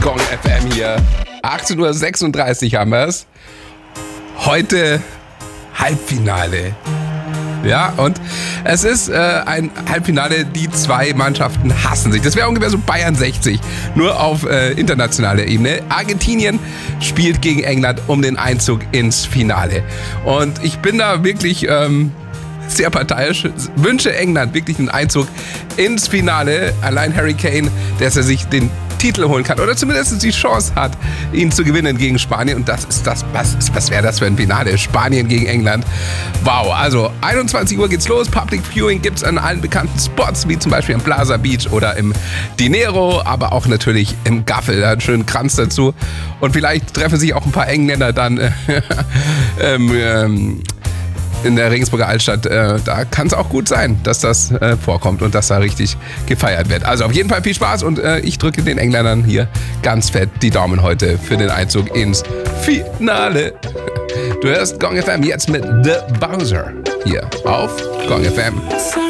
Gong FM hier. 18:36 Uhr haben wir es. Heute Halbfinale. Ja, und es ist ein Halbfinale, die zwei Mannschaften hassen sich. Das wäre ungefähr so Bayern 60, nur auf internationaler Ebene. Argentinien spielt gegen England um den Einzug ins Finale. Und ich bin da wirklich sehr parteiisch, wünsche England wirklich einen Einzug ins Finale. Allein Harry Kane, dass er sich den Titel holen kann oder zumindest die Chance hat, ihn zu gewinnen gegen Spanien. Und das ist das, was wäre das für ein Finale? Spanien gegen England. Wow, also 21 Uhr geht's los. Public Viewing gibt's an allen bekannten Spots, wie zum Beispiel im Plaza Beach oder im Dinero, aber auch natürlich im Gaffel. Da einen schönen Kranz dazu. Und vielleicht treffen sich auch ein paar Engländer dann in der Regensburger Altstadt. Da kann es auch gut sein, dass das vorkommt und dass da richtig gefeiert wird. Also auf jeden Fall viel Spaß und ich drücke den Engländern hier ganz fett die Daumen heute für den Einzug ins Finale. Du hörst Gong FM jetzt mit The Bowser hier auf Gong FM.